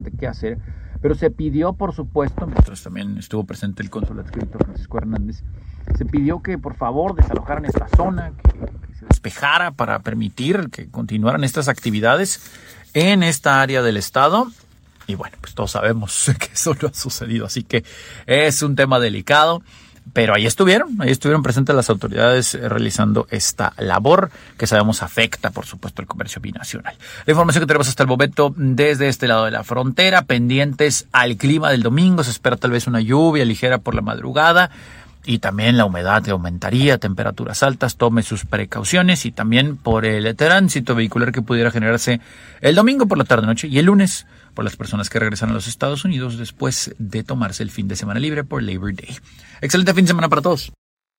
exactamente qué hacer, pero se pidió, por supuesto, mientras también estuvo presente el cónsul adscrito Francisco Hernández, se pidió que por favor desalojaran esta zona, que se despejara para permitir que continuaran estas actividades en esta área del estado. Y bueno, pues todos sabemos que eso no ha sucedido, así que es un tema delicado. Pero ahí estuvieron presentes las autoridades realizando esta labor que sabemos afecta, por supuesto, el comercio binacional. La información que tenemos hasta el momento desde este lado de la frontera, pendientes al clima del domingo, se espera tal vez una lluvia ligera por la madrugada y también la humedad que aumentaría, temperaturas altas, tome sus precauciones y también por el tránsito vehicular que pudiera generarse el domingo por la tarde-noche y el lunes por las personas que regresan a los Estados Unidos después de tomarse el fin de semana libre por Labor Day. Excelente fin de semana para todos.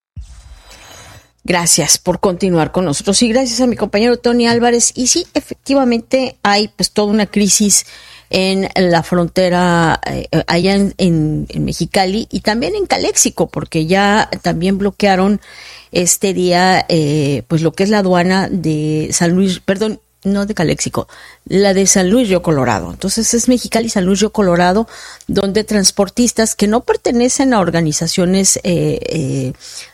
Gracias por continuar con nosotros y gracias a mi compañero Tony Álvarez. Y sí, efectivamente hay pues toda una crisis en la frontera allá en Mexicali y también en Caléxico, porque ya también bloquearon este día pues lo que es la aduana de San Luis, perdón, no de Caléxico, la de San Luis Río Colorado. Entonces es Mexicali, San Luis Río Colorado, donde transportistas que no pertenecen a organizaciones que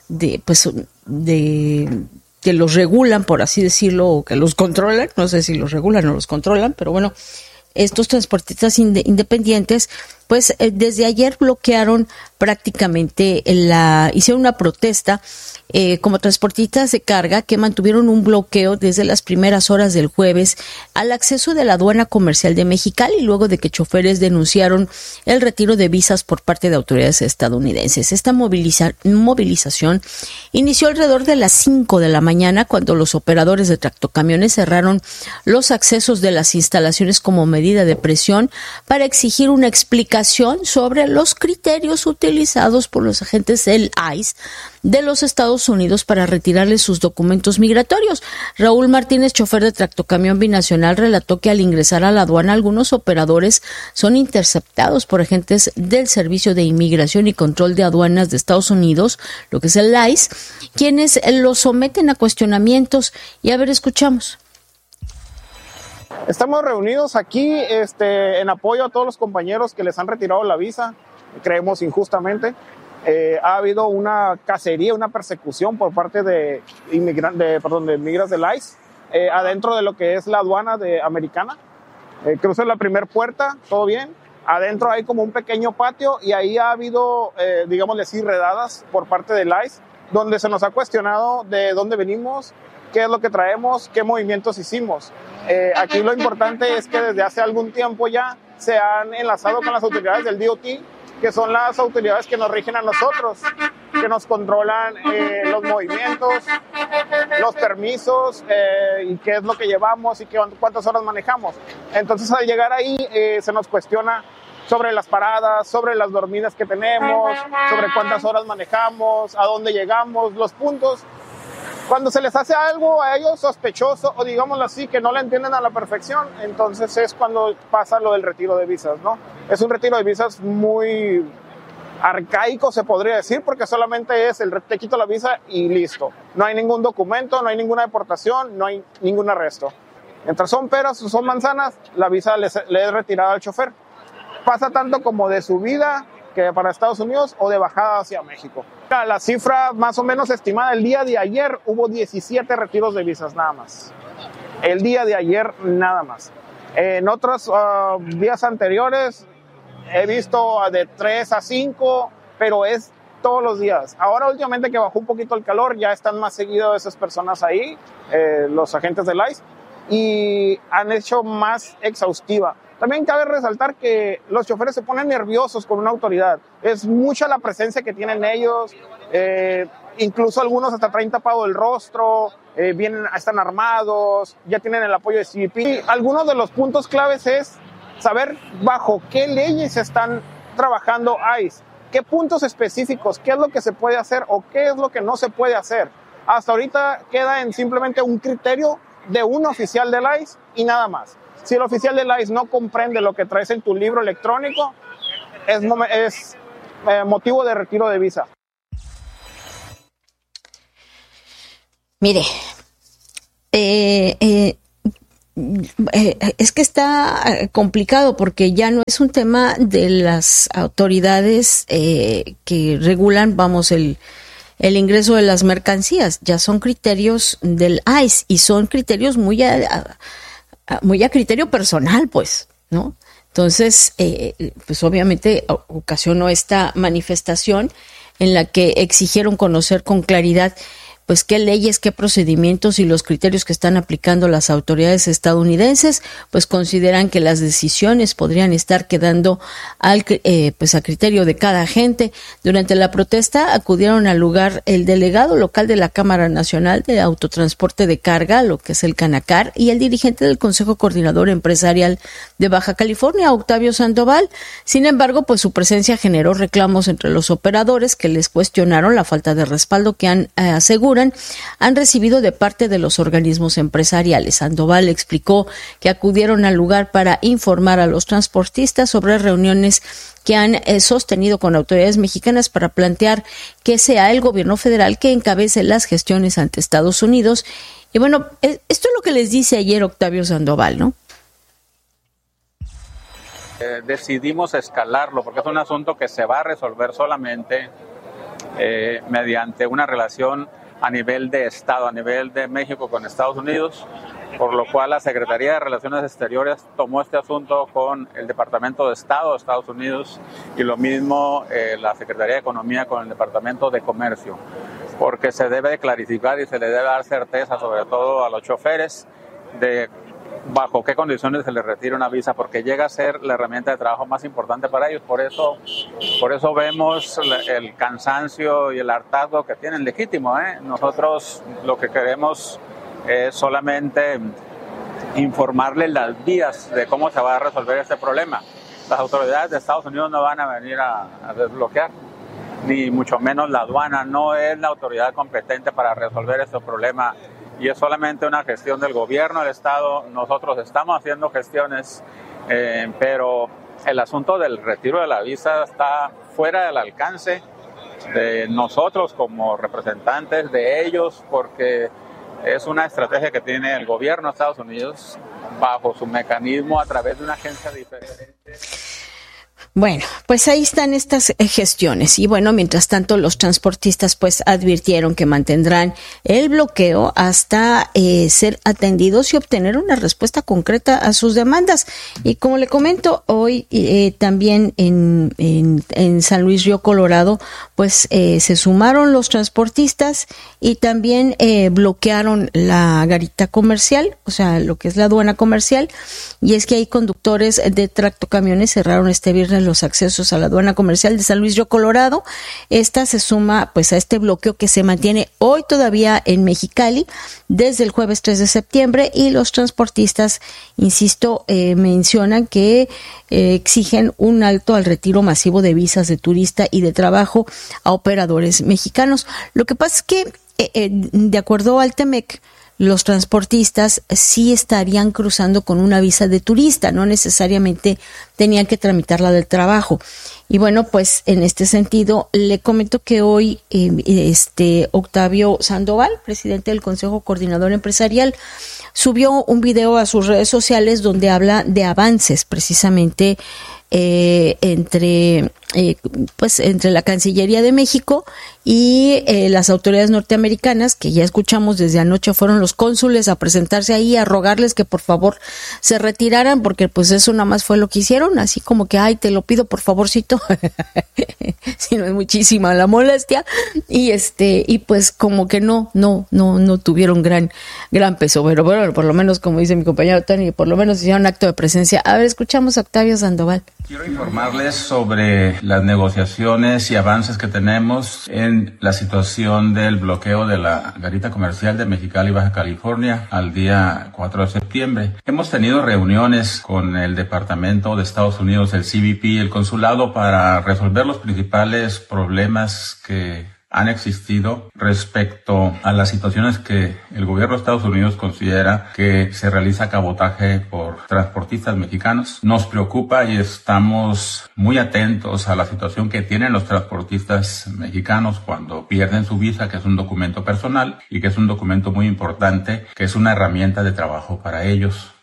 los regulan, por así decirlo, o que los controlan, no sé si los regulan o los controlan, pero bueno, estos transportistas independientes, pues desde ayer bloquearon prácticamente hicieron una protesta como transportistas de carga que mantuvieron un bloqueo desde las primeras horas del jueves al acceso de la aduana comercial de Mexicali, luego de que choferes denunciaron el retiro de visas por parte de autoridades estadounidenses. Esta movilización inició alrededor de las 5 de la mañana cuando los operadores de tractocamiones cerraron los accesos de las instalaciones como medida de presión para exigir una explicación sobre los criterios utilizados por los agentes del ICE de los Estados Unidos para retirarles sus documentos migratorios. Raúl Martínez, chofer de tractocamión binacional, relató que al ingresar a la aduana algunos operadores son interceptados por agentes del Servicio de Inmigración y Control de Aduanas de Estados Unidos, lo que es el ICE, quienes los someten a cuestionamientos. Y a ver, escuchamos. Estamos reunidos aquí en apoyo a todos los compañeros que les han retirado la visa, creemos injustamente. Ha habido una cacería, una persecución por parte de migras del ICE adentro de lo que es la aduana americana. Cruza la primera puerta, todo bien. Adentro hay como un pequeño patio y ahí ha habido, digámosle así, redadas por parte del ICE, donde se nos ha cuestionado de dónde venimos, qué es lo que traemos, qué movimientos hicimos. Aquí lo importante es que desde hace algún tiempo ya se han enlazado con las autoridades del DOT, que son las autoridades que nos rigen a nosotros, que nos controlan los movimientos, los permisos y qué es lo que llevamos y cuántas horas manejamos. Entonces al llegar ahí se nos cuestiona sobre las paradas, sobre las dormidas que tenemos, sobre cuántas horas manejamos, a dónde llegamos, los puntos. Cuando se les hace algo a ellos sospechoso o digámoslo así, que no lo entienden a la perfección, entonces es cuando pasa lo del retiro de visas, ¿no? Es un retiro de visas muy arcaico, se podría decir, porque solamente es te quito la visa y listo. No hay ningún documento, no hay ninguna deportación, no hay ningún arresto. Mientras son peras o son manzanas, la visa le es retirada al chofer. Pasa tanto como de subida que para Estados Unidos o de bajada hacia México. La cifra más o menos estimada, el día de ayer hubo 17 retiros de visas nada más. El día de ayer nada más. En otros días anteriores he visto de 3 a 5, pero es todos los días. Ahora últimamente que bajó un poquito el calor, ya están más seguidos esas personas ahí, los agentes del ICE, y han hecho más exhaustiva. También cabe resaltar que los choferes se ponen nerviosos con una autoridad. Es mucha la presencia que tienen ellos, incluso algunos hasta traen tapado el rostro, están armados, ya tienen el apoyo de CBP. Y algunos de los puntos claves es saber bajo qué leyes están trabajando ICE, qué puntos específicos, qué es lo que se puede hacer o qué es lo que no se puede hacer. Hasta ahorita queda en simplemente un criterio de un oficial del ICE y nada más. Si el oficial del ICE no comprende lo que traes en tu libro electrónico, es motivo de retiro de visa. Mire, Es que está complicado porque ya no es un tema de las autoridades que regulan, vamos, el ingreso de las mercancías, ya son criterios del ICE y son criterios muy a criterio personal, pues, ¿no? Entonces, pues obviamente ocasionó esta manifestación en la que exigieron conocer con claridad pues qué leyes, qué procedimientos y los criterios que están aplicando las autoridades estadounidenses, pues consideran que las decisiones podrían estar quedando pues a criterio de cada agente. Durante la protesta acudieron al lugar el delegado local de la Cámara Nacional de Autotransporte de Carga, lo que es el Canacar, y el dirigente del Consejo Coordinador Empresarial de Baja California, Octavio Sandoval. Sin embargo, pues su presencia generó reclamos entre los operadores que les cuestionaron la falta de respaldo que aseguran han recibido de parte de los organismos empresariales. Sandoval explicó que acudieron al lugar para informar a los transportistas sobre reuniones que han sostenido con autoridades mexicanas para plantear que sea el gobierno federal que encabece las gestiones ante Estados Unidos. Y bueno, esto es lo que les dice ayer Octavio Sandoval, ¿no? Decidimos escalarlo porque es un asunto que se va a resolver solamente mediante una relación a nivel de Estado, a nivel de México con Estados Unidos, por lo cual la Secretaría de Relaciones Exteriores tomó este asunto con el Departamento de Estado de Estados Unidos y lo mismo la Secretaría de Economía con el Departamento de Comercio, porque se debe de clarificar y se le debe dar certeza, sobre todo a los choferes, de bajo qué condiciones se les retira una visa, porque llega a ser la herramienta de trabajo más importante para ellos. Por eso vemos el cansancio y el hartazgo que tienen legítimo, ¿eh? Nosotros lo que queremos es solamente informarles las vías de cómo se va a resolver este problema. Las autoridades de Estados Unidos no van a venir a desbloquear, ni mucho menos la aduana, no es la autoridad competente para resolver este problema. Y es solamente una gestión del gobierno del Estado. Nosotros estamos haciendo gestiones, pero el asunto del retiro de la visa está fuera del alcance de nosotros como representantes de ellos, porque es una estrategia que tiene el gobierno de Estados Unidos bajo su mecanismo a través de una agencia diferente. Bueno, pues ahí están estas gestiones y bueno, mientras tanto los transportistas pues advirtieron que mantendrán el bloqueo hasta ser atendidos y obtener una respuesta concreta a sus demandas. Y como le comento, hoy también en San Luis Río Colorado pues se sumaron los transportistas y también bloquearon la garita comercial, o sea, lo que es la aduana comercial, y es que hay conductores de tractocamiones cerraron este viernes los accesos a la aduana comercial de San Luis Río Colorado. Esta se suma pues a este bloqueo que se mantiene hoy todavía en Mexicali desde el jueves 3 de septiembre y los transportistas, insisto, mencionan que exigen un alto al retiro masivo de visas de turista y de trabajo a operadores mexicanos. Lo que pasa es que de acuerdo al TEMEC, los transportistas sí estarían cruzando con una visa de turista, no necesariamente tenían que tramitar la del trabajo. Y bueno, pues en este sentido le comento que hoy Octavio Sandoval, presidente del Consejo Coordinador Empresarial, subió un video a sus redes sociales donde habla de avances precisamente entre la Cancillería de México y las autoridades norteamericanas, que ya escuchamos desde anoche fueron los cónsules a presentarse ahí, a rogarles que por favor se retiraran, porque pues eso nada más fue lo que hicieron, así como que, ay, te lo pido por favorcito, si no es muchísima la molestia, y pues como que no tuvieron gran peso, pero bueno, por lo menos como dice mi compañero Tony, por lo menos hicieron acto de presencia. A ver, escuchamos a Octavio Sandoval. Quiero informarles sobre las negociaciones y avances que tenemos en la situación del bloqueo de la garita comercial de Mexicali, Baja California, al día 4 de septiembre. Hemos tenido reuniones con el Departamento de Estados Unidos, el CBP, el consulado, para resolver los principales problemas que han existido respecto a las situaciones que el gobierno de Estados Unidos considera que se realiza cabotaje por transportistas mexicanos. Nos preocupa y estamos muy atentos a la situación que tienen los transportistas mexicanos cuando pierden su visa, que es un documento personal y que es un documento muy importante, que es una herramienta de trabajo para ellos.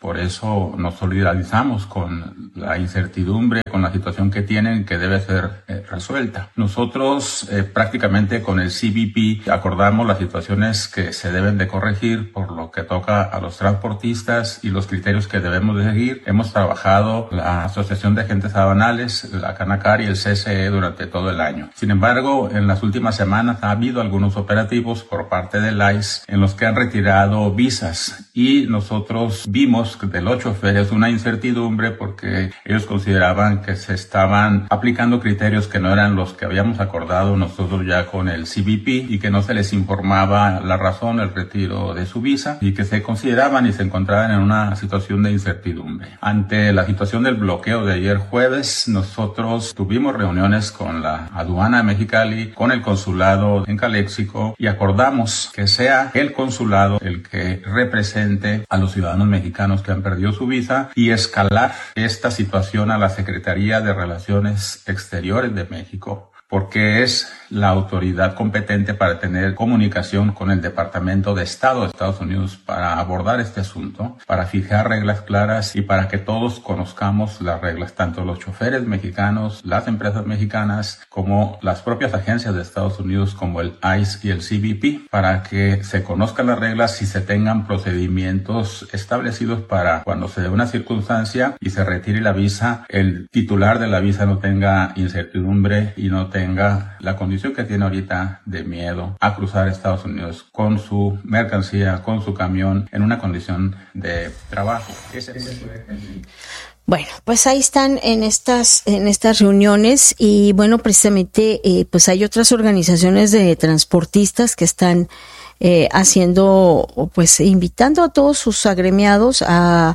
Por eso nos solidarizamos con la incertidumbre, con la situación que tienen, que debe ser resuelta. Nosotros prácticamente con el CBP acordamos las situaciones que se deben de corregir por lo que toca a los transportistas y los criterios que debemos de seguir. Hemos trabajado la Asociación de Agentes Aduanales, la Canacar y el CSE durante todo el año. Sin embargo, en las últimas semanas ha habido algunos operativos por parte del ICE en los que han retirado visas y nosotros vimos de los choferes una incertidumbre porque ellos consideraban que se estaban aplicando criterios que no eran los que habíamos acordado nosotros ya con el CBP y que no se les informaba la razón del retiro de su visa y que se consideraban y se encontraban en una situación de incertidumbre. Ante la situación del bloqueo de ayer jueves, nosotros tuvimos reuniones con la aduana de Mexicali, con el consulado en Calexico y acordamos que sea el consulado el que represente a los ciudadanos mexicanos que han perdido su visa y escalar esta situación a la Secretaría de Relaciones Exteriores de México, porque es la autoridad competente para tener comunicación con el Departamento de Estado de Estados Unidos para abordar este asunto, para fijar reglas claras y para que todos conozcamos las reglas, tanto los choferes mexicanos, las empresas mexicanas, como las propias agencias de Estados Unidos como el ICE y el CBP, para que se conozcan las reglas y se tengan procedimientos establecidos para cuando se dé una circunstancia y se retire la visa, el titular de la visa no tenga incertidumbre y no tenga la condición que tiene ahorita de miedo a cruzar Estados Unidos con su mercancía, con su camión, en una condición de trabajo. Bueno, pues ahí están en estas reuniones y bueno, precisamente pues hay otras organizaciones de transportistas que están haciendo, pues invitando a todos sus agremiados a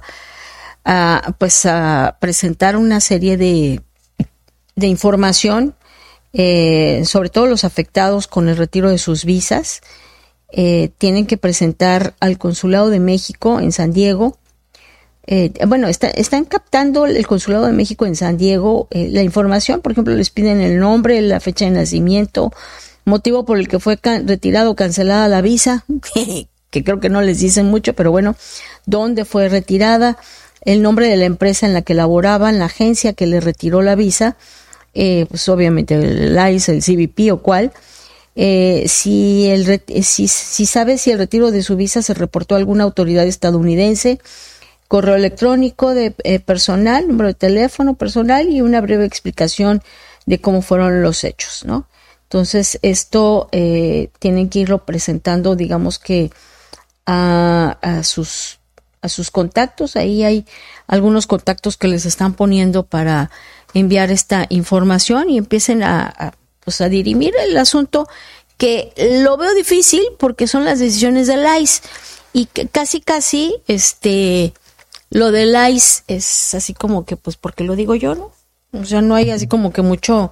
presentar una serie de información, sobre todo los afectados con el retiro de sus visas. Tienen que presentar al Consulado de México en San Diego. Están captando el Consulado de México en San Diego la información. Por ejemplo, les piden el nombre, la fecha de nacimiento, motivo por el que fue retirado o cancelada la visa, que creo que no les dicen mucho, pero bueno, dónde fue retirada, el nombre de la empresa en la que laboraban, la agencia que le retiró la visa, pues obviamente el ICE, el CBP o cuál, si sabe si el retiro de su visa se reportó a alguna autoridad estadounidense, correo electrónico de personal, número de teléfono personal y una breve explicación de cómo fueron los hechos, ¿no? Entonces esto tienen que irlo presentando, digamos que a sus contactos. Ahí hay algunos contactos que les están poniendo para enviar esta información y empiecen a dirimir el asunto, que lo veo difícil porque son las decisiones del ICE y que casi lo del ICE es así como que pues porque lo digo yo, ¿no? O sea, no hay así como que mucho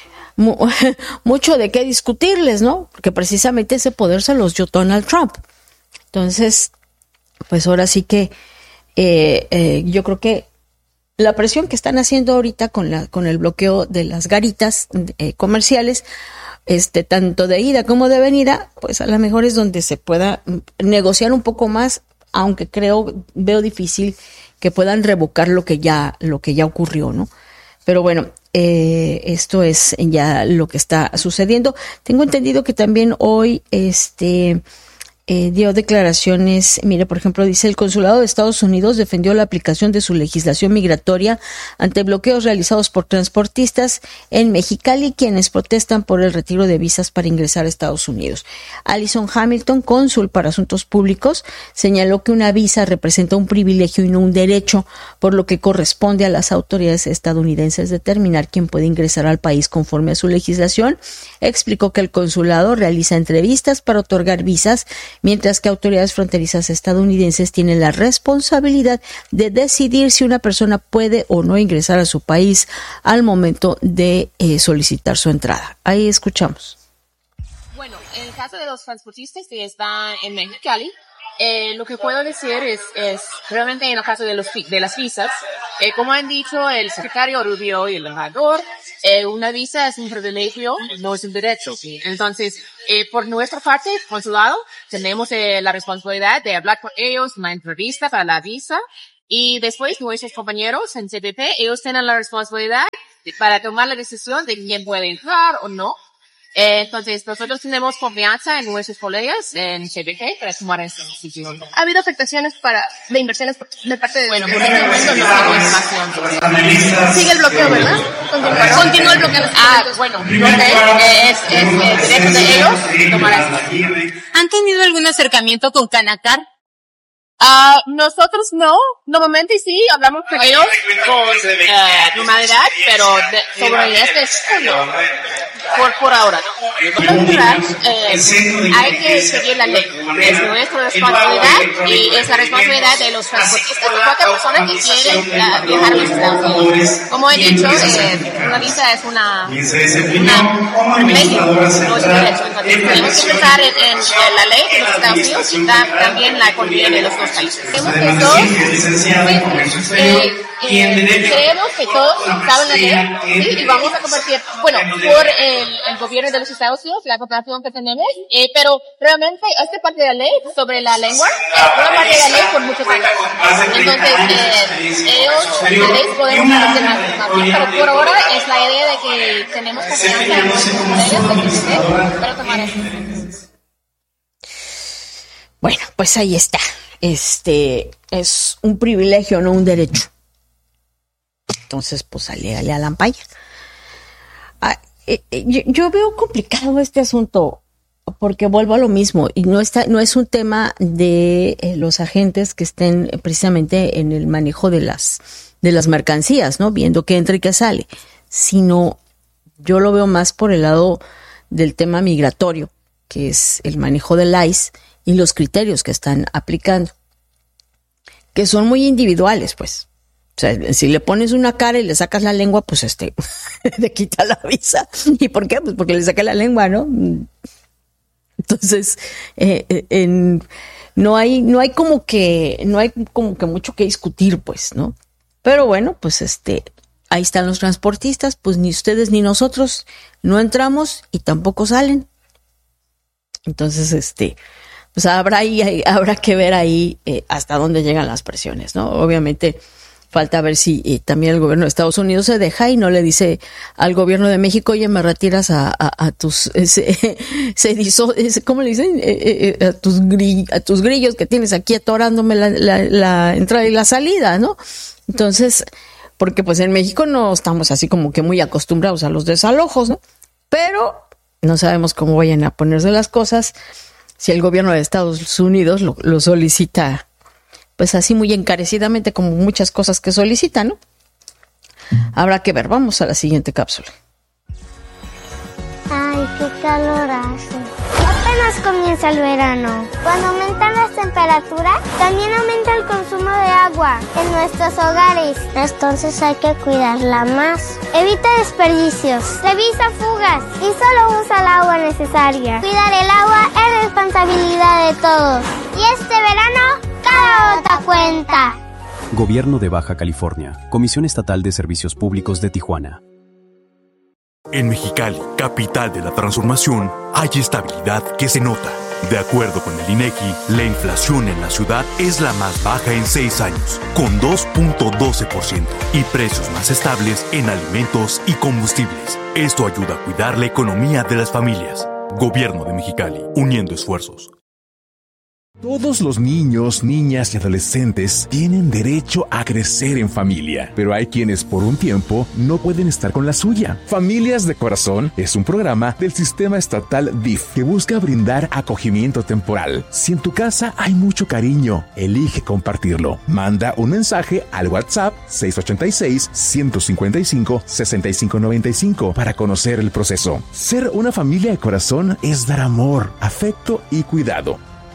de qué discutirles, ¿no? Porque precisamente ese poder se los dio Donald Trump. Entonces, pues ahora sí que yo creo que la presión que están haciendo ahorita con el bloqueo de las garitas comerciales, tanto de ida como de venida, pues a lo mejor es donde se pueda negociar un poco más, aunque veo difícil que puedan revocar lo que ya ocurrió, ¿no? Pero bueno, esto es ya lo que está sucediendo. Tengo entendido que también hoy dio declaraciones. Mire, por ejemplo, dice: el Consulado de Estados Unidos defendió la aplicación de su legislación migratoria ante bloqueos realizados por transportistas en Mexicali, quienes protestan por el retiro de visas para ingresar a Estados Unidos. Alison Hamilton, cónsul para asuntos públicos, señaló que una visa representa un privilegio y no un derecho, por lo que corresponde a las autoridades estadounidenses determinar quién puede ingresar al país conforme a su legislación. Explicó que el consulado realiza entrevistas para otorgar visas, mientras que autoridades fronterizas estadounidenses tienen la responsabilidad de decidir si una persona puede o no ingresar a su país al momento de solicitar su entrada. Ahí escuchamos. Bueno, en el caso de los transportistas que están en Mexicali, lo que puedo decir es realmente en el caso de las visas, como han dicho el secretario Rubio y el embajador, una visa es un privilegio, no es un derecho. Entonces, por nuestra parte, consulado, tenemos la responsabilidad de hablar con ellos, una entrevista para la visa, Y después nuestros compañeros en CPP, ellos tienen la responsabilidad para tomar la decisión de quién puede entrar o no. Entonces, nosotros tenemos confianza en nuestros colegas en CPP para tomar esta decisión. ¿Ha habido afectaciones de inversiones de parte de... Bueno, por este momento no tengo información. Sigue el bloqueo, ¿verdad? Continúa el bloqueo. Bueno, es derecho de ellos tomar esta decisión. ¿Han tenido algún acercamiento con Canacar? Nosotros no, normalmente sí, hablamos con ellos con normalidad, pero sobre este no. Por ahora, ¿no? Por lo general, hay que seguir la ley. Es nuestra responsabilidad y es la responsabilidad de los transportistas, de cualquier persona que quiere viajar a los Estados Unidos. Como he dicho, una visa es una ley, no es un derecho. Entonces, tenemos que pensar en la ley de los Estados Unidos y también la economía de los dos países. Creemos que todos saben la ley, ¿sí? Y vamos a convertir, bueno, por el gobierno de los Estados Unidos, la cooperación que tenemos, pero realmente esta parte de la ley sobre la lengua es una parte de la ley por muchos años. Entonces, ellos podemos hacer más bien, pero por ahora es la idea de que tenemos confianza en nuestros colegas para tomar eso. Bueno, pues ahí está. Es un privilegio, no un derecho. Entonces, pues alégale a la ampalla. Yo veo complicado este asunto porque vuelvo a lo mismo y no es un tema de los agentes que estén precisamente en el manejo de las mercancías, ¿no? Viendo qué entra y qué sale, sino yo lo veo más por el lado del tema migratorio, que es el manejo del ICE y los criterios que están aplicando, que son muy individuales, pues. O sea, si le pones una cara y le sacas la lengua, pues te quita la visa. ¿Y por qué? Pues porque le saqué la lengua, ¿no? Entonces, no hay como que mucho que discutir, pues, ¿no? Pero bueno, pues ahí están los transportistas, pues ni ustedes ni nosotros no entramos y tampoco salen. Entonces, pues habrá que ver ahí hasta dónde llegan las presiones, ¿no? Obviamente falta ver si también el gobierno de Estados Unidos se deja y no le dice al gobierno de México, oye, me retiras a tus ¿cómo le dicen? A tus grillos que tienes aquí atorándome la entrada y la salida, ¿no? Entonces, porque pues en México no estamos así como que muy acostumbrados a los desalojos, ¿no? Pero no sabemos cómo vayan a ponerse las cosas si el gobierno de Estados Unidos lo solicita, pues así muy encarecidamente como muchas cosas que solicitan, ¿no? Habrá que ver. Vamos a la siguiente cápsula. Ay, qué calor hace. Apenas comienza el verano. Cuando aumentan las temperaturas, también aumenta el consumo de agua en nuestros hogares. Entonces hay que cuidarla más. Evita desperdicios, revisa fugas y solo usa el agua necesaria. Cuidar el agua es responsabilidad de todos. Y este verano, cada gota cuenta. Gobierno de Baja California, Comisión Estatal de Servicios Públicos de Tijuana. En Mexicali, capital de la transformación, hay estabilidad que se nota. De acuerdo con el INEGI, la inflación en la ciudad es la más baja en 6 años, con 2.12%, y precios más estables en alimentos y combustibles. Esto ayuda a cuidar la economía de las familias. Gobierno de Mexicali, uniendo esfuerzos. Todos los niños, niñas y adolescentes tienen derecho a crecer en familia, pero hay quienes por un tiempo no pueden estar con la suya. Familias de Corazón es un programa del sistema estatal DIF que busca brindar acogimiento temporal. Si en tu casa hay mucho cariño, elige compartirlo. Manda un mensaje al WhatsApp 686-155-6595 para conocer el proceso. Ser una familia de corazón es dar amor, afecto y cuidado.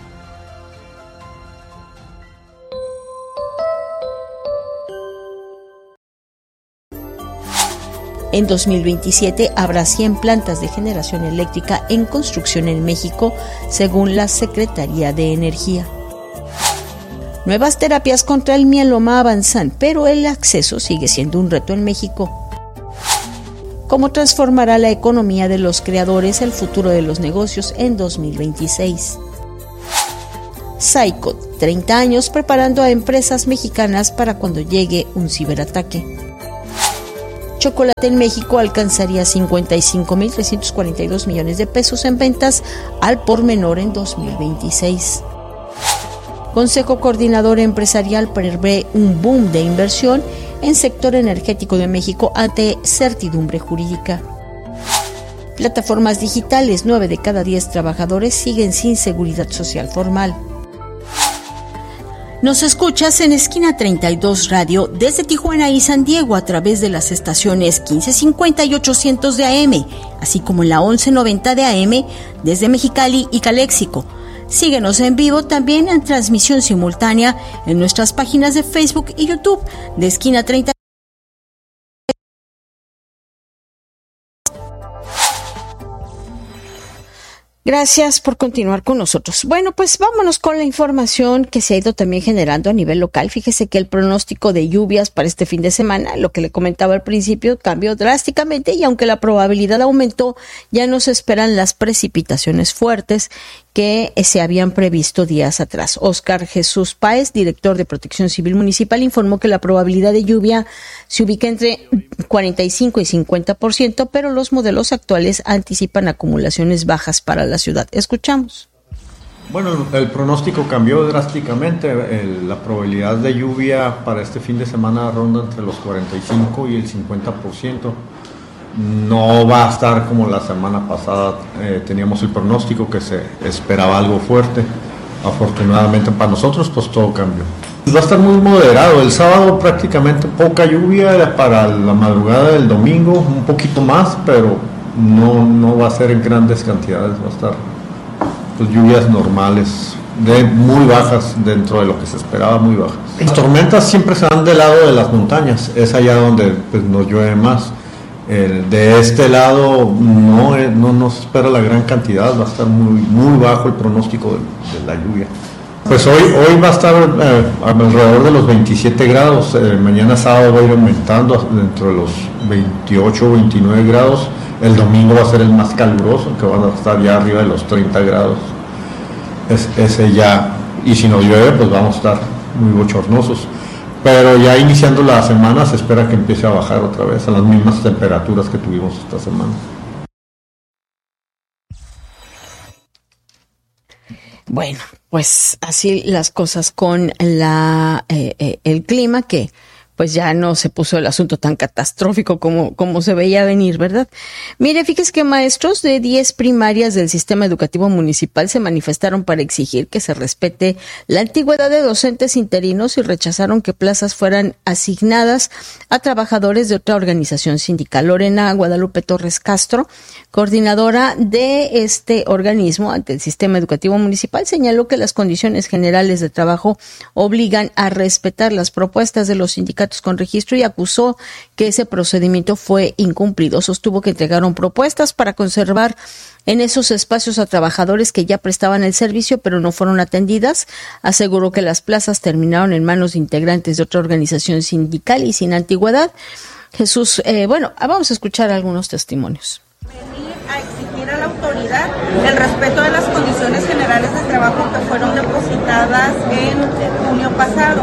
En 2027 habrá 100 plantas de generación eléctrica en construcción en México, según la Secretaría de Energía. Nuevas terapias contra el mieloma avanzan, pero el acceso sigue siendo un reto en México. ¿Cómo transformará la economía de los creadores el futuro de los negocios en 2026? Saicot 30 años preparando a empresas mexicanas para cuando llegue un ciberataque. Chocolate en México alcanzaría 55.342 millones de pesos en ventas al por menor en 2026. Consejo Coordinador Empresarial prevé un boom de inversión en sector energético de México ante certidumbre jurídica. Plataformas digitales, 9 de cada 10 trabajadores siguen sin seguridad social formal. Nos escuchas en Esquina 32 Radio desde Tijuana y San Diego a través de las estaciones 1550 y 800 de AM, así como en la 1190 de AM desde Mexicali y Caléxico. Síguenos en vivo también en transmisión simultánea en nuestras páginas de Facebook y YouTube de Esquina 32. Gracias por continuar con nosotros. Bueno, pues vámonos con la información que se ha ido también generando a nivel local. Fíjese que el pronóstico de lluvias para este fin de semana, lo que le comentaba al principio, cambió drásticamente y aunque la probabilidad aumentó, ya no se esperan las precipitaciones fuertes que se habían previsto días atrás. Óscar Jesús Páez, director de Protección Civil Municipal, informó que la probabilidad de lluvia se ubica entre 45 y 50%, pero los modelos actuales anticipan acumulaciones bajas para la ciudad. Escuchamos. Bueno, el pronóstico cambió drásticamente. La probabilidad de lluvia para este fin de semana ronda entre los 45 y el 50%. No va a estar como la semana pasada, teníamos el pronóstico que se esperaba algo fuerte. Afortunadamente para nosotros pues todo cambió. Va a estar muy moderado, el sábado prácticamente poca lluvia, para la madrugada del domingo un poquito más, pero no va a ser en grandes cantidades, va a estar pues lluvias normales, muy bajas dentro de lo que se esperaba, muy bajas. Las tormentas siempre se dan del lado de las montañas, es allá donde pues nos llueve más. De este lado no se espera la gran cantidad, va a estar muy bajo el pronóstico de la lluvia. Pues hoy va a estar alrededor de los 27 grados, mañana sábado va a ir aumentando dentro de los 28 o 29 grados, el domingo va a ser el más caluroso, que van a estar ya arriba de los 30 grados, ese ya, y si no llueve pues vamos a estar muy bochornosos. Pero ya iniciando la semana se espera que empiece a bajar otra vez a las mismas temperaturas que tuvimos esta semana. Bueno, pues así las cosas con el clima, que pues ya no se puso el asunto tan catastrófico como se veía venir, ¿verdad? Mire, fíjese que maestros de 10 primarias del sistema educativo municipal se manifestaron para exigir que se respete la antigüedad de docentes interinos y rechazaron que plazas fueran asignadas a trabajadores de otra organización sindical. Lorena Guadalupe Torres Castro, coordinadora de este organismo ante el sistema educativo municipal, señaló que las condiciones generales de trabajo obligan a respetar las propuestas de los sindicatos con registro y acusó que ese procedimiento fue incumplido. Sostuvo que entregaron propuestas para conservar en esos espacios a trabajadores que ya prestaban el servicio pero no fueron atendidas. Aseguró que las plazas terminaron en manos de integrantes de otra organización sindical y sin antigüedad. Jesús, vamos a escuchar algunos testimonios. Venir a exigir a la autoridad el respeto de las condiciones generales de trabajo que fueron depositadas en junio pasado.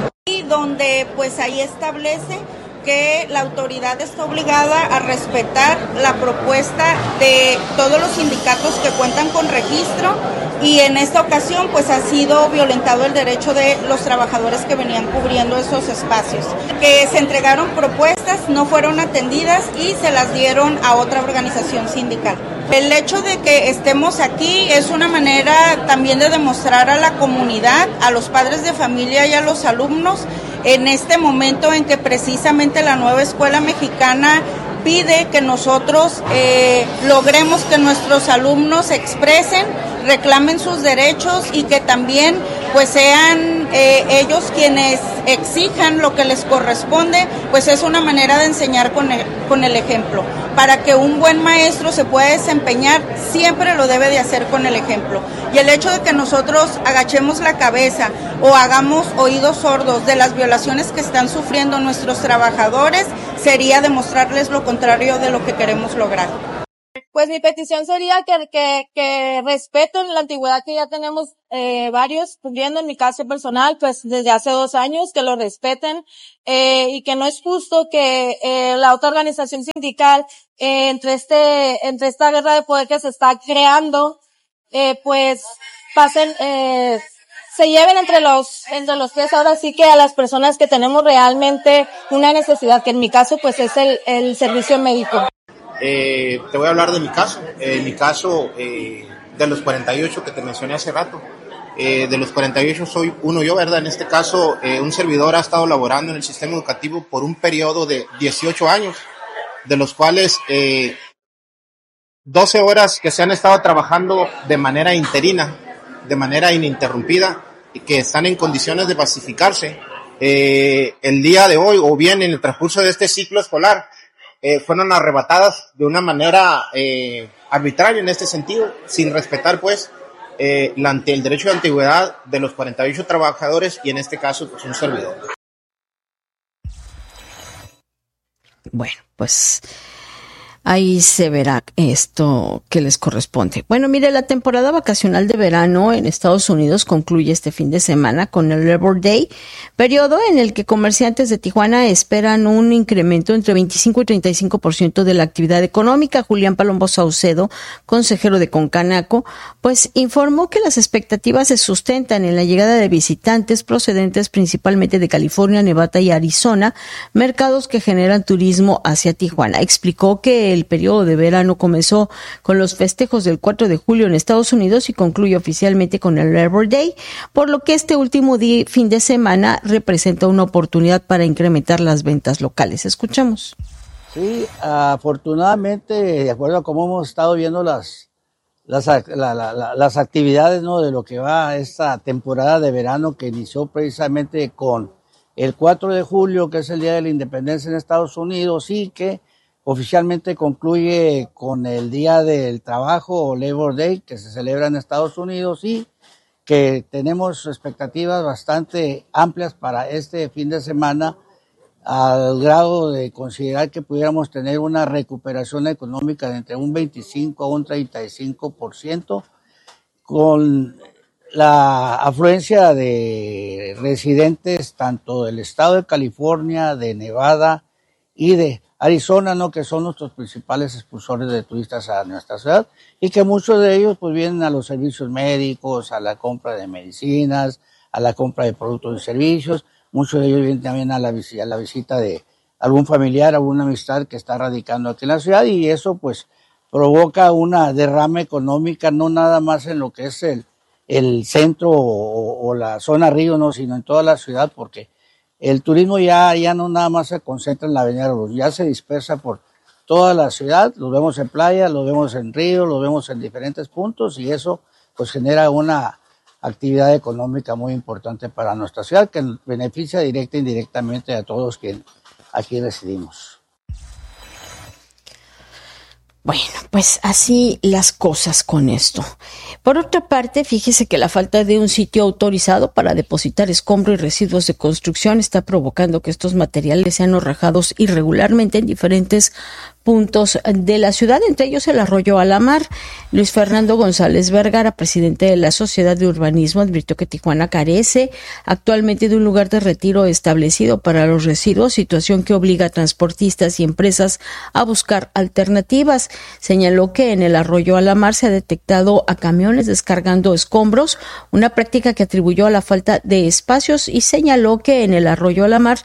Y donde pues ahí establece que la autoridad está obligada a respetar la propuesta de todos los sindicatos que cuentan con registro y en esta ocasión pues ha sido violentado el derecho de los trabajadores que venían cubriendo esos espacios. Que se entregaron propuestas, no fueron atendidas y se las dieron a otra organización sindical. El hecho de que estemos aquí es una manera también de demostrar a la comunidad, a los padres de familia y a los alumnos en este momento en que precisamente la nueva escuela mexicana pide que nosotros logremos que nuestros alumnos se expresen, reclamen sus derechos y que también pues sean ellos quienes exijan lo que les corresponde, pues es una manera de enseñar con el ejemplo. Para que un buen maestro se pueda desempeñar, siempre lo debe de hacer con el ejemplo. Y el hecho de que nosotros agachemos la cabeza o hagamos oídos sordos de las violaciones que están sufriendo nuestros trabajadores, sería demostrarles lo contrario de lo que queremos lograr. Pues mi petición sería que respeten la antigüedad que ya tenemos varios cumpliendo. En mi caso personal, pues desde hace 2 años, que lo respeten, y que no es justo que la otra organización sindical, entre esta guerra de poder que se está creando, pues pasen, se lleven entre los pies ahora sí que a las personas que tenemos realmente una necesidad, que en mi caso pues es el servicio médico. Te voy a hablar de mi caso. De los 48 que te mencioné hace rato. De los 48 soy uno yo, ¿verdad? En este caso, un servidor ha estado laborando en el sistema educativo por un periodo de 18 años, de los cuales 12 horas que se han estado trabajando de manera interina, de manera ininterrumpida, y que están en condiciones de pacificarse. El día de hoy, o bien en el transcurso de este ciclo escolar, fueron arrebatadas de una manera arbitraria en este sentido, sin respetar pues el derecho de antigüedad de los 48 trabajadores y en este caso pues un servidor. Bueno, pues ahí se verá esto que les corresponde. Bueno, mire, la temporada vacacional de verano en Estados Unidos concluye este fin de semana con el Labor Day, periodo en el que comerciantes de Tijuana esperan un incremento entre 25 y 35% de la actividad económica. Julián Palombo Saucedo, consejero de Concanaco, pues informó que las expectativas se sustentan en la llegada de visitantes procedentes principalmente de California, Nevada y Arizona, mercados que generan turismo hacia Tijuana. Explicó que el periodo de verano comenzó con los festejos del 4 de julio en Estados Unidos y concluye oficialmente con el Labor Day, por lo que este último fin de semana representa una oportunidad para incrementar las ventas locales. Escuchamos. Sí, afortunadamente, de acuerdo a cómo hemos estado viendo las actividades, ¿no?, de lo que va esta temporada de verano que inició precisamente con el 4 de julio, que es el Día de la Independencia en Estados Unidos, y que oficialmente concluye con el Día del Trabajo o Labor Day, que se celebra en Estados Unidos, y que tenemos expectativas bastante amplias para este fin de semana, al grado de considerar que pudiéramos tener una recuperación económica de entre un 25 a un 35%, con la afluencia de residentes tanto del estado de California, de Nevada y de Arizona, ¿no?, que son nuestros principales expulsores de turistas a nuestra ciudad, y que muchos de ellos pues vienen a los servicios médicos, a la compra de medicinas, a la compra de productos y servicios. Muchos de ellos vienen también a la visita de algún familiar, alguna amistad que está radicando aquí en la ciudad, y eso pues provoca una derrama económica, no nada más en lo que es el centro o la zona río, no, sino en toda la ciudad, porque el turismo ya no nada más se concentra en la Avenida Luz, ya se dispersa por toda la ciudad. Los vemos en playa, los vemos en río, los vemos en diferentes puntos, y eso pues genera una actividad económica muy importante para nuestra ciudad, que beneficia directa e indirectamente a todos quienes aquí residimos. Bueno, pues así las cosas con esto. Por otra parte, fíjese que la falta de un sitio autorizado para depositar escombro y residuos de construcción está provocando que estos materiales sean arrojados irregularmente en diferentes puntos de la ciudad, entre ellos el arroyo a la mar. Luis Fernando González Vergara, presidente de la Sociedad de Urbanismo, advirtió que Tijuana carece actualmente de un lugar de retiro establecido para los residuos, situación que obliga a transportistas y empresas a buscar alternativas. Señaló que en el arroyo a la mar se ha detectado a camiones descargando escombros, una práctica que atribuyó a la falta de espacios, y señaló que en el arroyo a la mar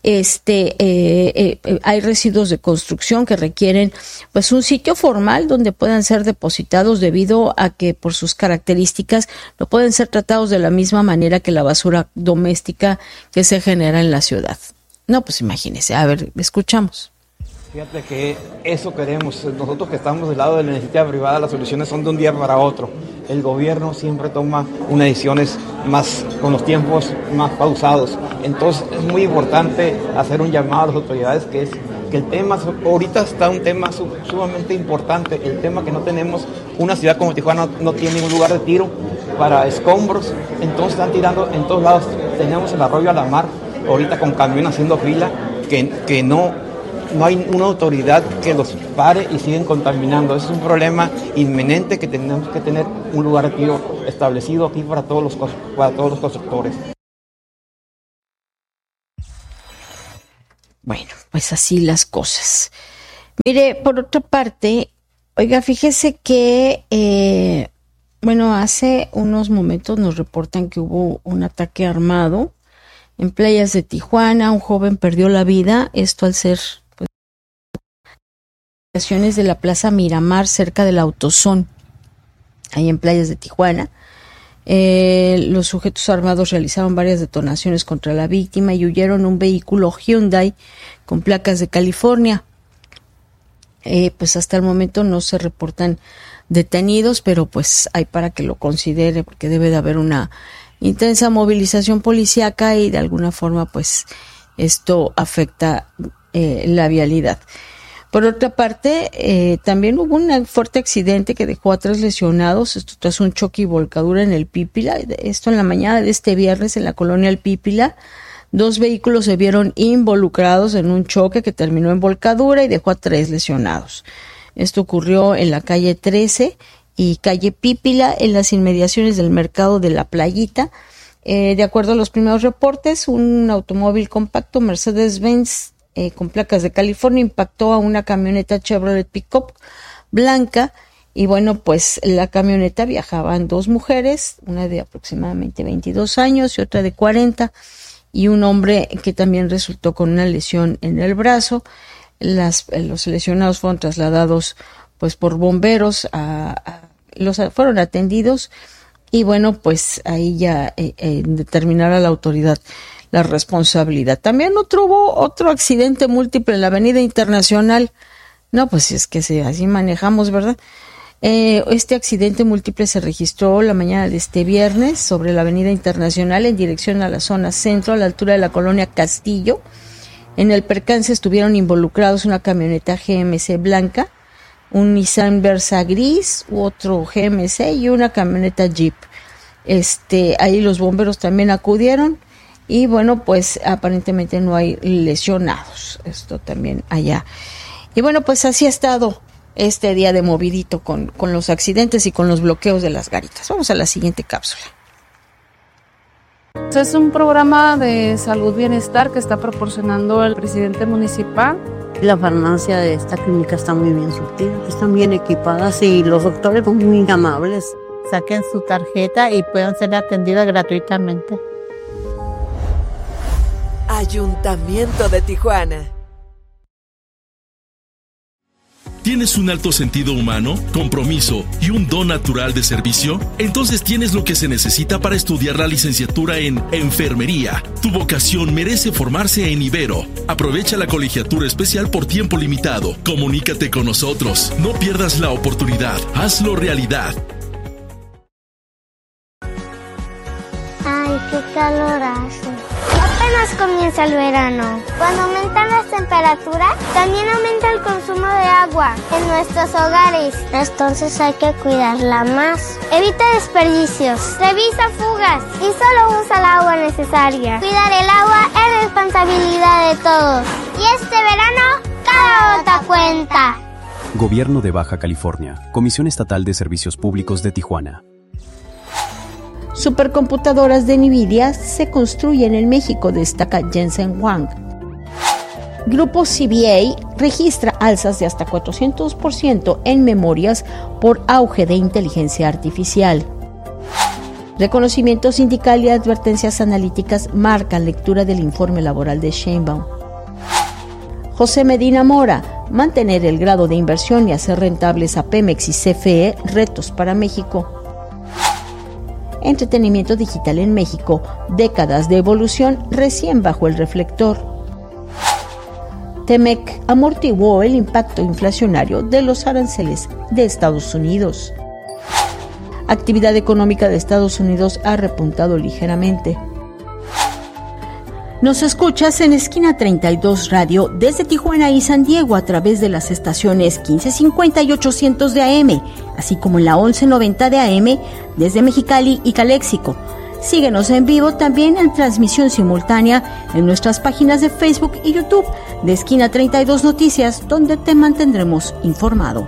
hay residuos de construcción que requieren pues un sitio formal donde puedan ser depositados, debido a que por sus características no pueden ser tratados de la misma manera que la basura doméstica que se genera en la ciudad. No, pues imagínese, a ver, escuchamos. Fíjate que eso queremos. Nosotros que estamos del lado de la iniciativa privada, las soluciones son de un día para otro. El gobierno siempre toma unas decisiones más con los tiempos más pausados. Entonces es muy importante hacer un llamado a las autoridades, que el tema, ahorita está un tema sumamente importante, el tema que no tenemos, una ciudad como Tijuana no tiene ningún lugar de tiro para escombros, entonces están tirando en todos lados. Tenemos el arroyo a la mar, ahorita con camión haciendo fila, que no no hay una autoridad que los pare y siguen contaminando. Ese es un problema inminente que tenemos que tener un lugar aquí establecido aquí para todos los constructores. Bueno, pues así las cosas. Mire, por otra parte, oiga, fíjese que, hace unos momentos nos reportan que hubo un ataque armado en playas de Tijuana. Un joven perdió la vida, esto al ser de la Plaza Miramar, cerca del Autosón, ahí en playas de Tijuana. Los sujetos armados realizaron varias detonaciones contra la víctima y huyeron un vehículo Hyundai con placas de California. Pues hasta el momento no se reportan detenidos, pero pues hay para que lo considere, porque debe de haber una intensa movilización policíaca y de alguna forma pues esto afecta la vialidad. Por otra parte, también hubo un fuerte accidente que dejó a 3 lesionados, esto tras un choque y volcadura en el Pípila, esto en la mañana de este viernes en la colonia El Pípila. 2 vehículos se vieron involucrados en un choque que terminó en volcadura y dejó a 3 lesionados. Esto ocurrió en la calle 13 y calle Pípila, en las inmediaciones del mercado de La Playita. De acuerdo a los primeros reportes, un automóvil compacto Mercedes-Benz con placas de California impactó a una camioneta Chevrolet Pickup blanca y pues la camioneta viajaban 2 mujeres, una de aproximadamente 22 años y otra de 40, y un hombre que también resultó con una lesión en el brazo. Los lesionados fueron trasladados pues por bomberos, fueron atendidos y pues ahí ya determinará la autoridad la responsabilidad. También hubo otro accidente múltiple en la Avenida Internacional. No, pues es que así manejamos, ¿verdad? Este accidente múltiple se registró la mañana de este viernes sobre la Avenida Internacional en dirección a la zona centro, a la altura de la colonia Castillo. En el percance estuvieron involucrados una camioneta GMC blanca, un Nissan Versa gris, otro GMC y una camioneta Jeep. Ahí los bomberos también acudieron y pues aparentemente no hay lesionados. Esto también allá. Y pues así ha estado este día de movidito con los accidentes y con los bloqueos de las garitas. Vamos a la siguiente cápsula. Es un programa de salud bienestar que está proporcionando el presidente municipal. La farmacia de esta clínica está muy bien surtida, están bien equipadas y los doctores son muy amables. Saquen su tarjeta y puedan ser atendidas gratuitamente. Ayuntamiento de Tijuana. ¿Tienes un alto sentido humano, compromiso y un don natural de servicio? Entonces tienes lo que se necesita para estudiar la licenciatura en Enfermería. Tu vocación merece formarse en Ibero. Aprovecha la colegiatura especial por tiempo limitado. Comunícate con nosotros. No pierdas la oportunidad. Hazlo realidad. Ay, qué calor hace. Apenas comienza el verano. Cuando aumentan las temperaturas, también aumenta el consumo de agua en nuestros hogares. Entonces hay que cuidarla más. Evita desperdicios, revisa fugas y solo usa el agua necesaria. Cuidar el agua es responsabilidad de todos. Y este verano, cada gota cuenta. Gobierno de Baja California, Comisión Estatal de Servicios Públicos de Tijuana. Supercomputadoras de NVIDIA se construyen en México, destaca Jensen Huang. Grupo CBA registra alzas de hasta 400% en memorias por auge de inteligencia artificial. Reconocimiento sindical y advertencias analíticas marcan lectura del informe laboral de Sheinbaum. José Medina Mora, mantener el grado de inversión y hacer rentables a Pemex y CFE, retos para México. Entretenimiento digital en México, décadas de evolución recién bajo el reflector. TEMEC amortiguó el impacto inflacionario de los aranceles de Estados Unidos. Actividad económica de Estados Unidos ha repuntado ligeramente. Nos escuchas en Esquina 32 Radio desde Tijuana y San Diego a través de las estaciones 1550 y 800 de AM, así como en la 1190 de AM desde Mexicali y Caléxico, Síguenos en vivo también en transmisión simultánea en nuestras páginas de Facebook y YouTube de Esquina 32 Noticias, donde te mantendremos informado.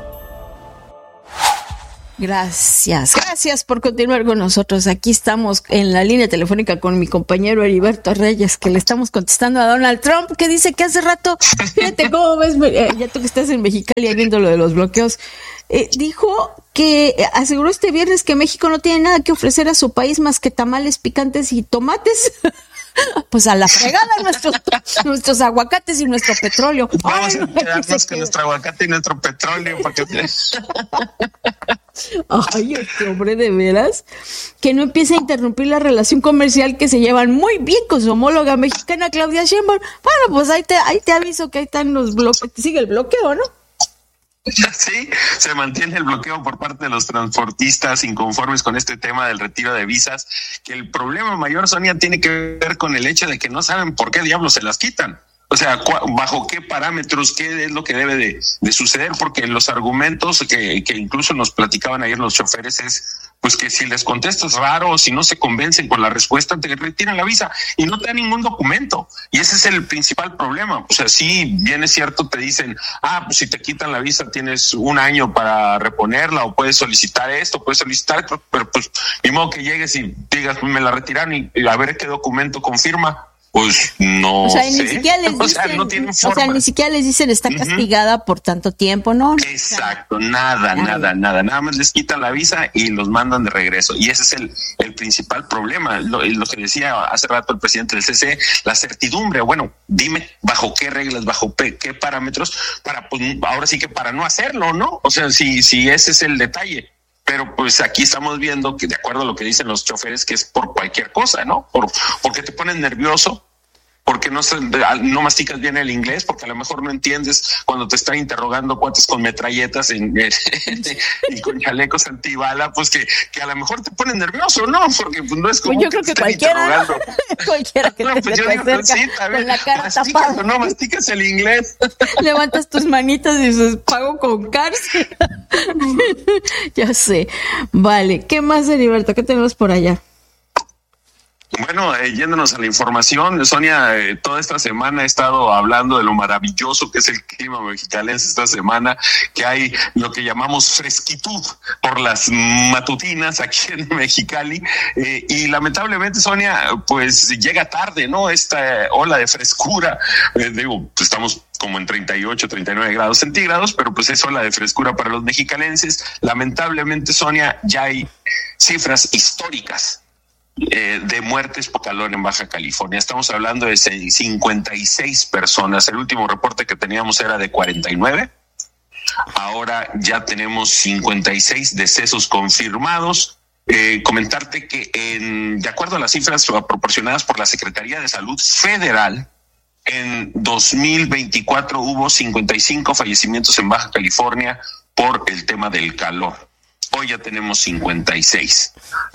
Gracias por continuar con nosotros. Aquí estamos en la línea telefónica con mi compañero Heriberto Reyes, que le estamos contestando a Donald Trump, que dice que hace rato, fíjate cómo ves, ya tú que estás en Mexicali viendo lo de los bloqueos, dijo que aseguró este viernes que México no tiene nada que ofrecer a su país más que tamales picantes y tomates. Pues a la fregada nuestros aguacates y nuestro petróleo. Vamos a quedarnos con nuestro aguacate y nuestro petróleo. Ay, este hombre, de veras, que no empiece a interrumpir la relación comercial que se llevan muy bien con su homóloga mexicana Claudia Sheinbaum. Bueno, pues ahí te aviso que ahí están los bloqueos, sigue el bloqueo, ¿no? Sí, se mantiene el bloqueo por parte de los transportistas inconformes con este tema del retiro de visas, que el problema mayor, Sonia, tiene que ver con el hecho de que no saben por qué diablos se las quitan. O sea, bajo qué parámetros, qué es lo que debe de suceder, porque los argumentos que incluso nos platicaban ayer los choferes es pues que si les contestas raro o si no se convencen con la respuesta, te retiran la visa y no te dan ningún documento. Y ese es el principal problema. O sea, sí, bien es cierto, te dicen, pues si te quitan la visa tienes 1 año para reponerla o puedes solicitar esto, puedes solicitar, pero pues ni modo que llegues y digas, me la retiraron y a ver qué documento confirma. Pues no, o sea, sé. Ni siquiera les dicen, no tienen forma. O sea, ni siquiera les dicen está castigada por tanto tiempo, ¿no? Exacto, nada más les quitan la visa y los mandan de regreso. Y ese es el principal problema, lo que decía hace rato el presidente del CCE, la certidumbre. Bueno, dime bajo qué reglas, bajo qué parámetros, para pues ahora sí que para no hacerlo, ¿no? O sea, si ese es el detalle. Pero pues aquí estamos viendo que de acuerdo a lo que dicen los choferes, que es por cualquier cosa, ¿no? Porque te pones nervioso, porque no masticas bien el inglés, porque a lo mejor no entiendes cuando te están interrogando cuates con metralletas y con chalecos antibala, pues que a lo mejor te pones nervioso, ¿no? Porque pues no es como yo creo que cualquiera, cualquiera que te acerca sí, con la cara tapada. No masticas el inglés. Levantas tus manitas y dices, pago con cárcel. Ya sé. Vale, ¿qué más, Heriberto? ¿Qué tenemos por allá? Bueno, yéndonos a la información, Sonia, toda esta semana he estado hablando de lo maravilloso que es el clima mexicalense esta semana, que hay lo que llamamos fresquitud por las matutinas aquí en Mexicali, y lamentablemente, Sonia, pues llega tarde, ¿no? Esta ola de frescura, pues estamos como en 38, 39 grados centígrados, pero pues es ola de frescura para los mexicalenses. Lamentablemente, Sonia, ya hay cifras históricas de muertes por calor en Baja California. Estamos hablando de 56 personas. El último reporte que teníamos era de 49. Ahora ya tenemos 56 decesos confirmados. Comentarte que de acuerdo a las cifras proporcionadas por la Secretaría de Salud Federal, en 2024 hubo 55 fallecimientos en Baja California por el tema del calor. Hoy ya tenemos 56.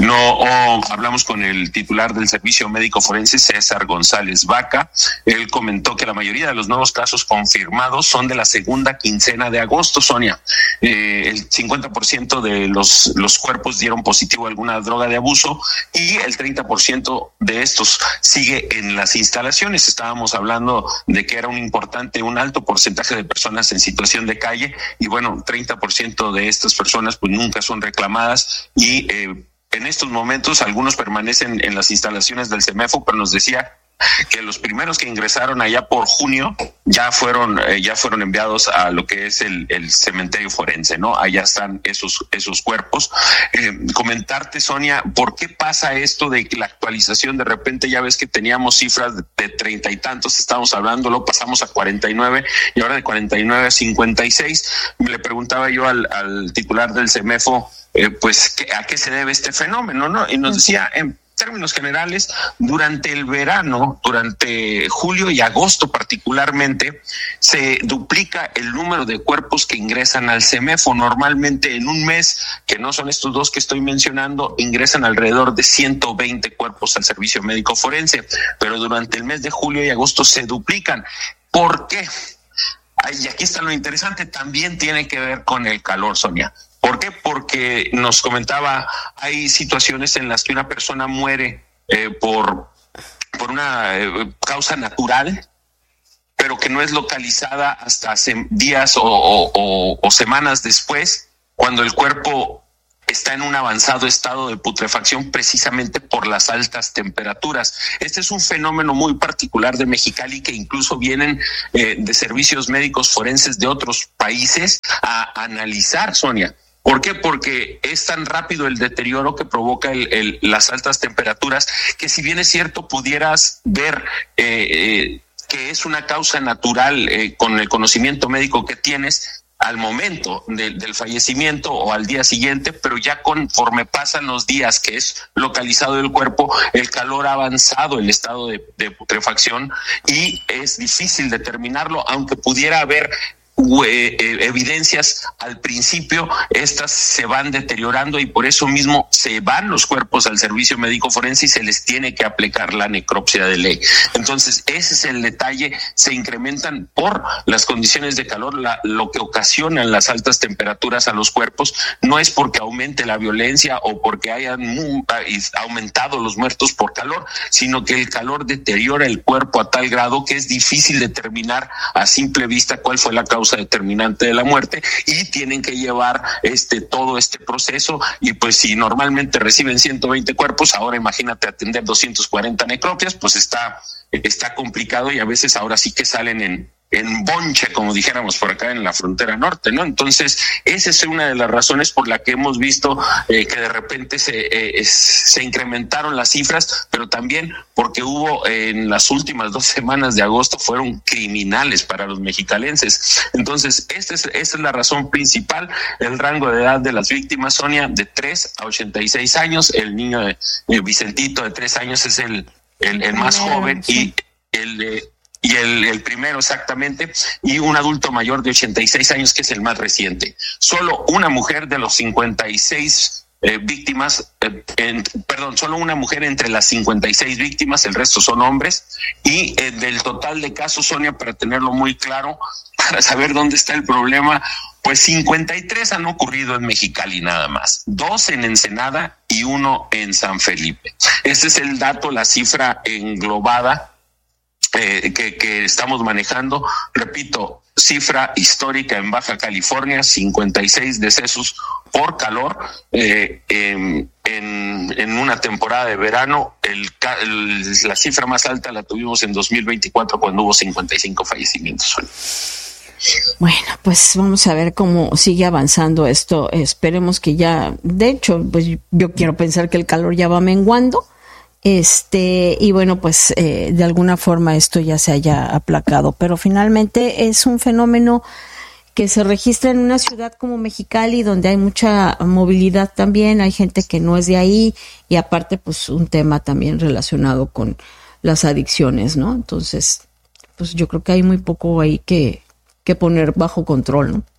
Hablamos con el titular del Servicio Médico Forense, César González Vaca. Él comentó que la mayoría de los nuevos casos confirmados son de la segunda quincena de agosto, Sonia. El 50% de los cuerpos dieron positivo a alguna droga de abuso y el 30% de estos sigue en las instalaciones. Estábamos hablando de que era un alto porcentaje de personas en situación de calle y bueno, 30% de estas personas pues nunca son reclamadas y en estos momentos algunos permanecen en las instalaciones del CEMEFO, pero nos decía que los primeros que ingresaron allá por junio ya fueron enviados a lo que es el cementerio forense, ¿no? Allá están esos cuerpos. Comentarte, Sonia, ¿por qué pasa esto de que la actualización de repente ya ves que teníamos cifras de 30 y tantos, estamos hablando, lo pasamos a 49 y ahora de 49 a 56? Le preguntaba yo al titular del CEMEFO, pues, ¿a qué se debe este fenómeno, no? Y nos decía, en términos generales, durante el verano, durante julio y agosto particularmente, se duplica el número de cuerpos que ingresan al CEMEFO. Normalmente en un mes, que no son estos dos que estoy mencionando, ingresan alrededor de 120 cuerpos al servicio médico forense, pero durante el mes de julio y agosto se duplican. ¿Por qué? Y aquí está lo interesante, también tiene que ver con el calor, Sonia. ¿Por qué? Porque nos comentaba, hay situaciones en las que una persona muere por una causa natural, pero que no es localizada hasta días o semanas después, cuando el cuerpo está en un avanzado estado de putrefacción precisamente por las altas temperaturas. Este es un fenómeno muy particular de Mexicali, que incluso vienen de servicios médicos forenses de otros países a analizar, Sonia. ¿Por qué? Porque es tan rápido el deterioro que provoca las altas temperaturas, que si bien es cierto pudieras ver que es una causa natural con el conocimiento médico que tienes al momento del fallecimiento o al día siguiente, pero ya conforme pasan los días que es localizado el cuerpo, el calor ha avanzado el estado de putrefacción y es difícil determinarlo, aunque pudiera haber evidencias al principio, estas se van deteriorando y por eso mismo se van los cuerpos al servicio médico forense y se les tiene que aplicar la necropsia de ley. Entonces ese es el detalle, se incrementan por las condiciones de calor, lo que ocasionan las altas temperaturas a los cuerpos, no es porque aumente la violencia o porque hayan aumentado los muertos por calor, sino que el calor deteriora el cuerpo a tal grado que es difícil determinar a simple vista cuál fue la causa determinante de la muerte, y tienen que llevar todo este proceso. Y pues si normalmente reciben 120 cuerpos, ahora imagínate atender 240 necropias, pues está complicado, y a veces ahora sí que salen en bonche, como dijéramos por acá en la frontera norte, ¿no? Entonces, esa es una de las razones por la que hemos visto que de repente se incrementaron las cifras, pero también porque hubo en las últimas 2 semanas de agosto fueron criminales para los mexicalenses. Entonces, esa es la razón principal. El rango de edad de las víctimas, Sonia, de 3 a 86 años. El niño de Vicentito de 3 años es el más joven, sí. Y el primero exactamente, y un adulto mayor de 86 años que es el más reciente. Solo una mujer de los 56 víctimas, solo una mujer entre las 56 víctimas, el resto son hombres, y del total de casos, Sonia, para tenerlo muy claro, para saber dónde está el problema, pues 53 han ocurrido en Mexicali nada más, 2 en Ensenada y 1 en San Felipe. Este es el dato, la cifra englobada que estamos manejando. Repito, cifra histórica en Baja California, 56 decesos por calor en una temporada de verano. La cifra más alta la tuvimos en 2024 cuando hubo 55 fallecimientos. Bueno, pues vamos a ver cómo sigue avanzando esto. Esperemos que ya, de hecho, pues yo quiero pensar que el calor ya va menguando. Y bueno, pues de alguna forma esto ya se haya aplacado, pero finalmente es un fenómeno que se registra en una ciudad como Mexicali, donde hay mucha movilidad también, hay gente que no es de ahí, y aparte pues un tema también relacionado con las adicciones, ¿no? Entonces, pues yo creo que hay muy poco ahí que poner bajo control, ¿no?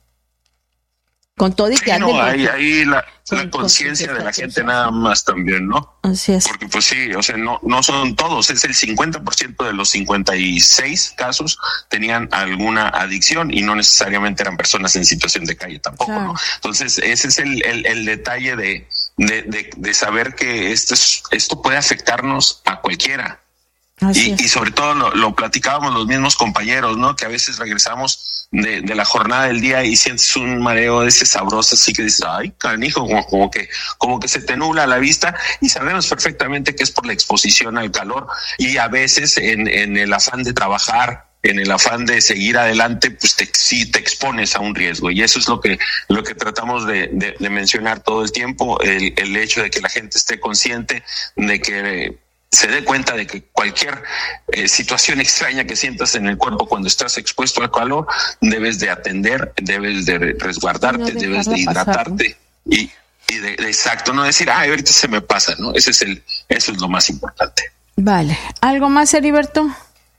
Con todo y que ahí la conciencia de la gente nada más también, ¿no? Así es. Porque pues sí, o sea, no son todos, es el 50% de los 56 casos tenían alguna adicción y no necesariamente eran personas en situación de calle tampoco, claro, ¿no? Entonces ese es el detalle de saber que esto puede afectarnos a cualquiera. Y sobre todo lo platicábamos los mismos compañeros, ¿no? Que a veces regresamos de la jornada del día y sientes un mareo de ese sabroso, así que dices, ay, canijo, como que se te nubla la vista, y sabemos perfectamente que es por la exposición al calor, y a veces en el afán de trabajar, en el afán de seguir adelante, pues sí te expones a un riesgo, y eso es lo que tratamos de mencionar todo el tiempo, el hecho de que la gente esté consciente de que se dé cuenta de que cualquier situación extraña que sientas en el cuerpo cuando estás expuesto al calor, debes de atender, debes de resguardarte, debes de hidratarte, ¿no? y exacto, no decir, ahorita se me pasa, ¿no? Eso es lo más importante. Vale. ¿Algo más, Heriberto?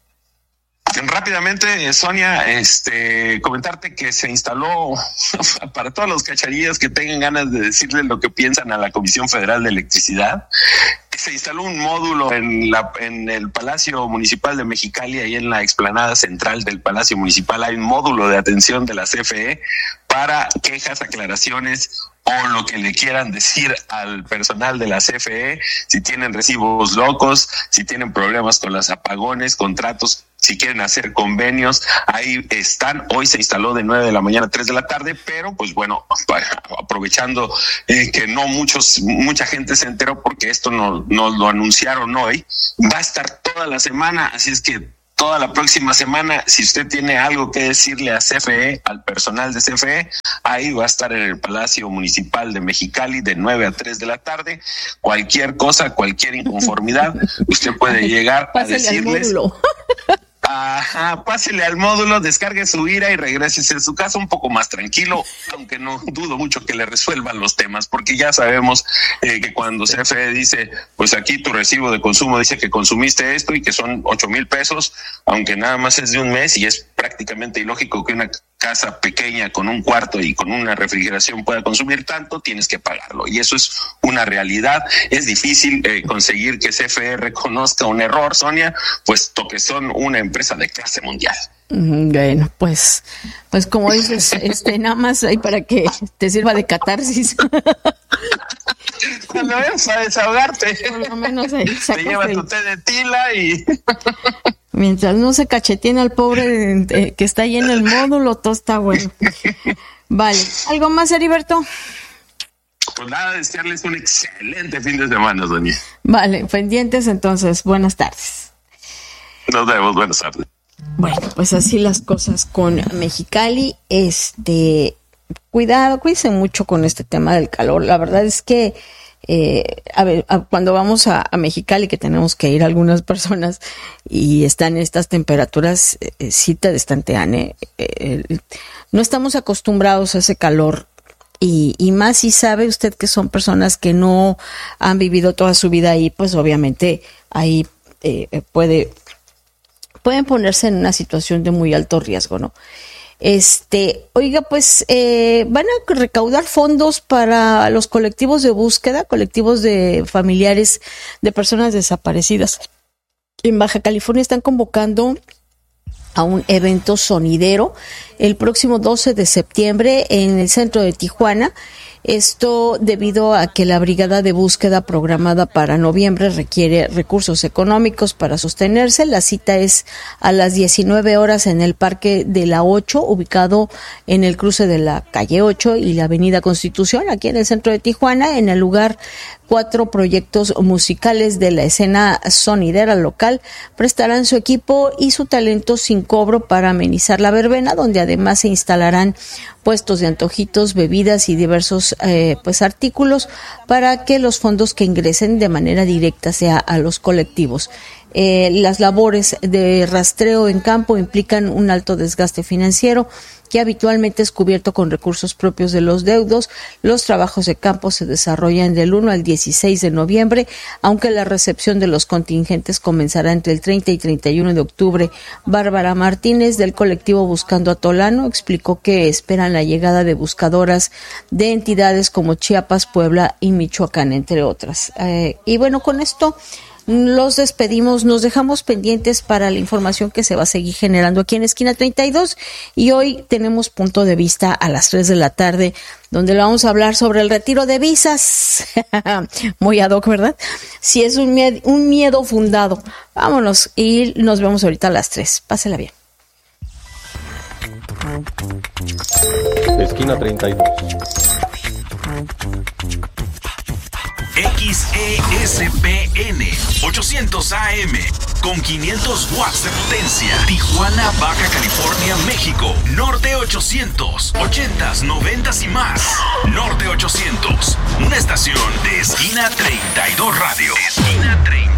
Rápidamente, Sonia, comentarte que se instaló, para todos los cacharillas que tengan ganas de decirle lo que piensan a la Comisión Federal de Electricidad, se instaló un módulo en el Palacio Municipal de Mexicali, ahí en la explanada central del Palacio Municipal hay un módulo de atención de la CFE para quejas, aclaraciones o lo que le quieran decir al personal de la CFE, si tienen recibos locos, si tienen problemas con los apagones, contratos, si quieren hacer convenios, ahí están. Hoy se instaló de 9 de la mañana a 3 de la tarde, pero pues bueno, aprovechando que no mucha gente se enteró porque esto nos lo anunciaron hoy, va a estar toda la semana, así es que toda la próxima semana, si usted tiene algo que decirle a CFE, al personal de CFE, ahí va a estar en el Palacio Municipal de Mexicali de 9 a 3 de la tarde. Cualquier cosa, cualquier inconformidad, usted puede llegar a decirles. Ajá, pásele al módulo, descargue su ira y regrese a su casa un poco más tranquilo, aunque no dudo mucho que le resuelvan los temas, porque ya sabemos que cuando CFE dice, pues aquí tu recibo de consumo dice que consumiste esto y que son 8,000 pesos, aunque nada más es de un mes y es prácticamente ilógico que una casa pequeña con un cuarto y con una refrigeración pueda consumir tanto, tienes que pagarlo. Y eso es una realidad. Es difícil conseguir que CFE reconozca un error, Sonia, puesto que son una empresa de clase mundial. Bueno, pues como dices, nada más ahí para que te sirva de catarsis. Cuando ves a desahogarte, por lo menos ahí te lleva tu té de tila y... Mientras no se cacheteen al pobre que está ahí en el módulo, todo está bueno. Vale, ¿algo más, Heriberto? Pues nada, desearles un excelente fin de semana, Sonia. Vale, pendientes entonces, buenas tardes. Nos vemos, buenas tardes. Bueno, pues así las cosas con Mexicali. Cuidado, cuídense mucho con este tema del calor. La verdad es que cuando vamos a Mexicali, que tenemos que ir algunas personas y están estas temperaturas, sí te destantean. No estamos acostumbrados a ese calor y más si sabe usted que son personas que no han vivido toda su vida ahí, pues obviamente ahí pueden ponerse en una situación de muy alto riesgo, ¿no? Oiga, pues van a recaudar fondos para los colectivos de búsqueda, colectivos de familiares de personas desaparecidas. En Baja California están convocando a un evento sonidero el próximo 12 de septiembre en el centro de Tijuana. Esto debido a que la brigada de búsqueda programada para noviembre requiere recursos económicos para sostenerse. La cita es a las 19 horas en el Parque de la 8, ubicado en el cruce de la calle 8 y la avenida Constitución, aquí en el centro de Tijuana. En el lugar, 4 proyectos musicales de la escena sonidera local prestarán su equipo y su talento sin cobro para amenizar la verbena, donde además se instalarán puestos de antojitos, bebidas y diversos artículos para que los fondos que ingresen de manera directa sea a los colectivos. Las labores de rastreo en campo implican un alto desgaste financiero que habitualmente es cubierto con recursos propios de los deudos. Los trabajos de campo se desarrollan del 1 al 16 de noviembre, aunque la recepción de los contingentes comenzará entre el 30 y 31 de octubre. Bárbara Martínez, del colectivo Buscando a Tolano, explicó que esperan la llegada de buscadoras de entidades como Chiapas, Puebla y Michoacán, entre otras. Y bueno, con esto los despedimos, nos dejamos pendientes para la información que se va a seguir generando aquí en Esquina 32 y hoy tenemos punto de vista a las 3 de la tarde donde le vamos a hablar sobre el retiro de visas. Muy ad hoc, ¿verdad? Si es un miedo fundado. Vámonos y nos vemos ahorita a las 3. Pásela bien. Esquina 32. XESPN 800 AM con 500 watts de potencia. Tijuana, Baja California, México. Norte 800, 80s, 90s y más. Norte 800, una estación de Esquina 32 Radio. Esquina 32.